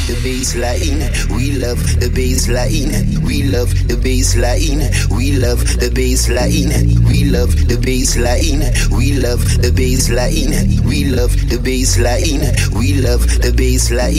the bass line. We love the bass line. We love the bass line. We love the bass line. We love the bass line. We love the bass line. We love the bass line. We love the bass line.